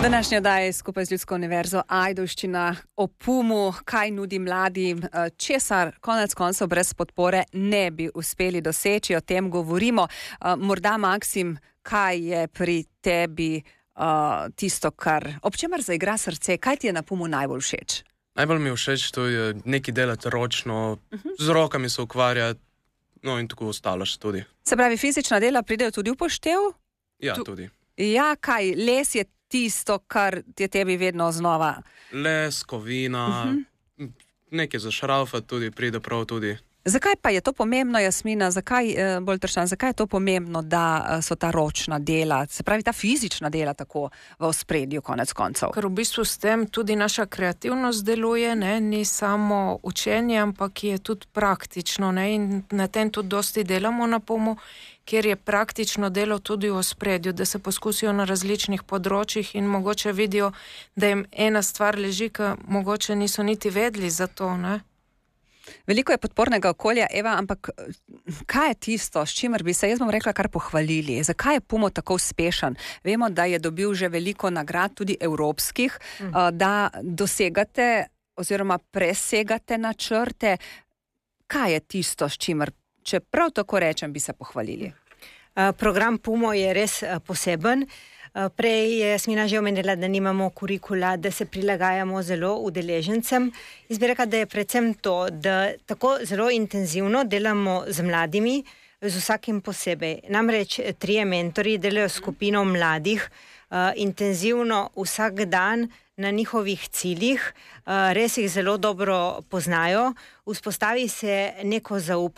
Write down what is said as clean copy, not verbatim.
Današnja oddaja skupaj z Ljudsko univerzo Ajdovščina o PUM-u, kaj nudi mladim, česar konec koncev brez podpore ne bi uspeli doseči, o tem govorimo. Morda, Maksim, kaj je pri tebi tisto, ob čemer zaigra srce, kaj ti je na PUM-u najbolj všeč? Najbolj mi je všeč, to je nekaj delati ročno, z rokami se ukvarjati, no in tako ostalo še tudi. Se pravi, fizična dela pridejo tudi v poštev? Ja, tudi. Ja, kaj, les je tisto, kar je tebi vedno znova? Les, kovina, nekaj za šraufati tudi, pride prav tudi. Zakaj pa je to pomembno, Jasmina, zakaj je to pomembno, da so ta ročna dela, se pravi ta fizična dela tako v ospredju konec koncev? Ker v bistvu s tem tudi naša kreativnost deluje, ne? Ni samo učenje, ampak je tudi praktično, ne? In na tem tudi dosti delamo na PUM-u, kjer je praktično delo tudi v ospredju, da se poskusijo na različnih področjih in mogoče vidijo, da jim ena stvar leži, ki mogoče niso niti vedeli za to, ne? Veliko je podpornega okolja, Eva, ampak kaj je tisto, s čimer bi se, jaz bom rekla, kar pohvalili? Zakaj je PUM tako uspešen? Vemo, da je dobil že veliko nagrad, tudi evropskih, da dosegate oziroma presegate načrte. Kaj je tisto, s čimer, če prav tako rečem, bi se pohvalili? Program PUM-o je res poseben. Prej je Jasmina že omenila, da nimamo kurikula, da se prilagajamo zelo udeležencem. Jaz bi rekla, da je predvsem to, da tako zelo intenzivno delamo z mladimi, z vsakim posebej. Namreč 3 mentorji delajo skupino mladih, intenzivno vsak dan na njihovih ciljih, res jih zelo dobro poznajo, vzpostavi se neko zaupanje.